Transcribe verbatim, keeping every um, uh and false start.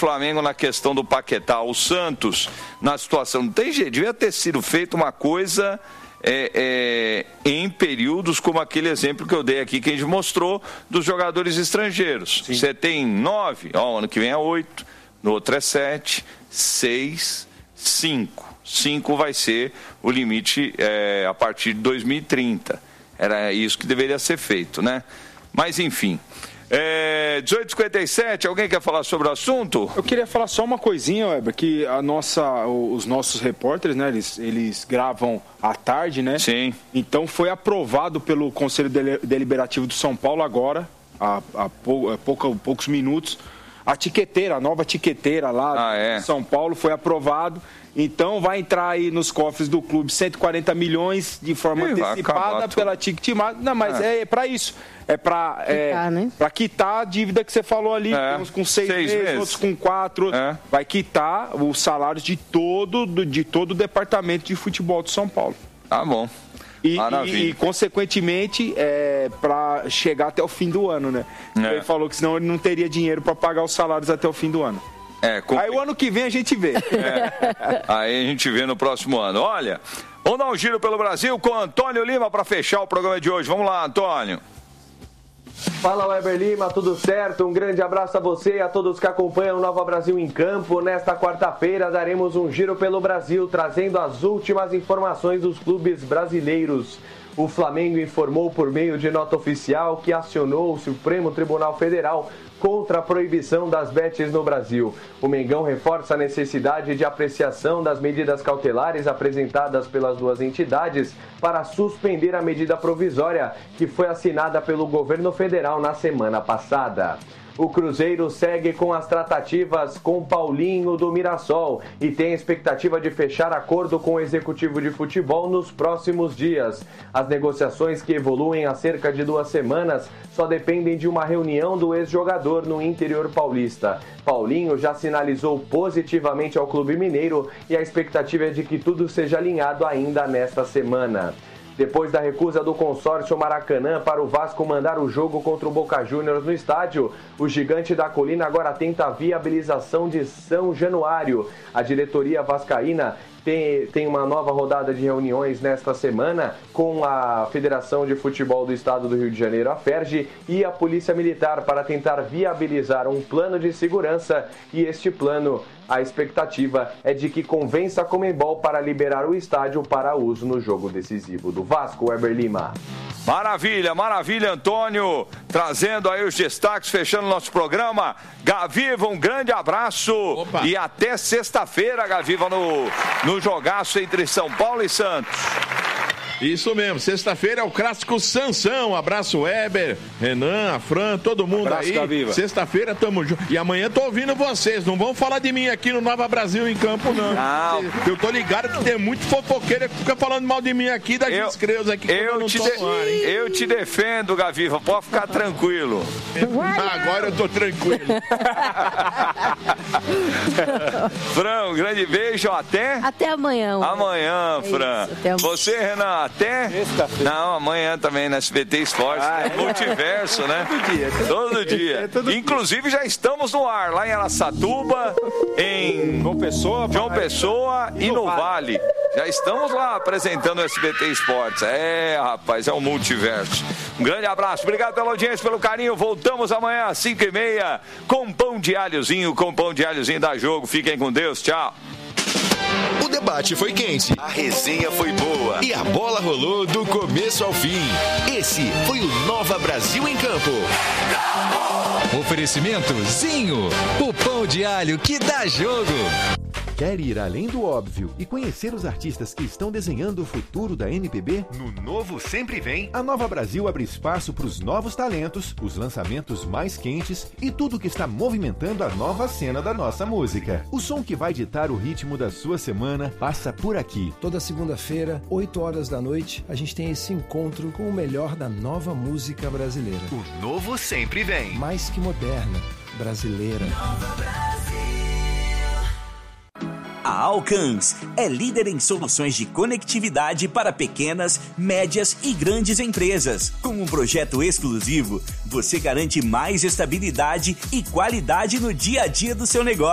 Flamengo na questão do Paquetá. O Santos, na situação, não tem jeito, devia ter sido feita uma coisa é, é, em períodos como aquele exemplo que eu dei aqui, que a gente mostrou, dos jogadores estrangeiros. Sim. Você tem nove, ó, ano que vem é oito, no outro é sete, seis, cinco. Cinco vai ser o limite é, a partir de dois mil e trinta. Era isso que deveria ser feito, né? Mas, enfim... É, dezoito e cinquenta e sete, alguém quer falar sobre o assunto? Eu queria falar só uma coisinha, Weber, que a nossa, os nossos repórteres, né, eles, eles gravam à tarde, né? Sim. Então foi aprovado pelo Conselho Deliberativo de São Paulo agora, há, há, pou, há pouca, poucos minutos, a tiqueteira, a nova tiqueteira lá ah, é. de São Paulo foi aprovado. Então vai entrar aí nos cofres do clube cento e quarenta milhões de forma Ih, antecipada pela Ticketmaster. Não, mas é, é para isso. É para é, né? quitar a dívida que você falou ali. É. Uns com seis, seis meses, meses, outros com quatro. É. Vai quitar os salários de todo, de todo o departamento de futebol de São Paulo. Tá bom. E, e, e, consequentemente, é, para chegar até o fim do ano, né? É. Ele falou que senão ele não teria dinheiro para pagar os salários até o fim do ano. É, com... Aí o ano que vem a gente vê. É. Aí a gente vê no próximo ano. Olha, vamos dar um giro pelo Brasil com Antônio Lima para fechar o programa de hoje. Vamos lá, Antônio. Fala, Weber Lima, tudo certo? Um grande abraço a você e a todos que acompanham o Nova Brasil em Campo. Nesta quarta-feira daremos um giro pelo Brasil, trazendo as últimas informações dos clubes brasileiros. O Flamengo informou por meio de nota oficial que acionou o Supremo Tribunal Federal contra a proibição das bets no Brasil. O Mengão reforça a necessidade de apreciação das medidas cautelares apresentadas pelas duas entidades para suspender a medida provisória que foi assinada pelo governo federal na semana passada. O Cruzeiro segue com as tratativas com Paulinho do Mirassol e tem a expectativa de fechar acordo com o executivo de futebol nos próximos dias. As negociações, que evoluem há cerca de duas semanas, só dependem de uma reunião do ex-jogador no interior paulista. Paulinho já sinalizou positivamente ao clube mineiro e a expectativa é de que tudo seja alinhado ainda nesta semana. Depois da recusa do consórcio Maracanã para o Vasco mandar o jogo contra o Boca Juniors no estádio, o Gigante da Colina agora tenta a viabilização de São Januário. A diretoria vascaína tem, tem uma nova rodada de reuniões nesta semana com a Federação de Futebol do Estado do Rio de Janeiro, a Ferge, e a Polícia Militar para tentar viabilizar um plano de segurança, e este plano, a expectativa é de que convença a Conmebol para liberar o estádio para uso no jogo decisivo do Vasco. Weber Lima. Maravilha, maravilha, Antônio, trazendo aí os destaques, fechando nosso programa. Gaviva, um grande abraço. Opa. E até sexta-feira, Gaviva, no, no jogaço entre São Paulo e Santos. Isso mesmo, sexta-feira é o clássico Sansão. Abraço, Weber, Renan, a Fran, todo mundo. Abraço, aí. Gaviva. Sexta-feira tamo junto. E amanhã tô ouvindo vocês. Não vão falar de mim aqui no Nova Brasil em Campo, não. Não. Eu tô ligado que tem muito fofoqueiro que fica falando mal de mim aqui, da gente Creus aqui. Eu, eu, te de... ar, eu te defendo, Gaviva. Pode ficar tranquilo. Agora eu tô tranquilo. Fran, um grande beijo. Até? Até amanhã. Amanhã, é Fran. Isso, até você, Renan, até? Não, amanhã também na S B T Esportes. Ah, é multiverso, né? Todo dia. Todo dia. É todo Inclusive, dia. Já estamos no ar, lá em Araçatuba, em João Pessoa, João Pessoa e no Vale. Já estamos lá apresentando o S B T Esportes. É, rapaz, é um multiverso. Um grande abraço. Obrigado pela audiência, pelo carinho. Voltamos amanhã às cinco e meia com pão de alhozinho, com pão de alhozinho da Jogo. Fiquem com Deus. Tchau. O debate foi quente, a resenha foi boa e a bola rolou do começo ao fim. Esse foi o Nova Brasil em Campo. Oferecimento Zinho, o pão de alho que dá jogo. Quer ir além do óbvio e conhecer os artistas que estão desenhando o futuro da M P B? No Novo Sempre Vem, a Nova Brasil abre espaço para os novos talentos, os lançamentos mais quentes e tudo que está movimentando a nova cena da nossa música. O som que vai ditar o ritmo da sua semana passa por aqui. Toda segunda-feira, oito horas da noite, a gente tem esse encontro com o melhor da nova música brasileira. O Novo Sempre Vem. Mais que moderna, brasileira. Nova Brasil. A Alcans é líder em soluções de conectividade para pequenas, médias e grandes empresas. Com um projeto exclusivo, você garante mais estabilidade e qualidade no dia a dia do seu negócio.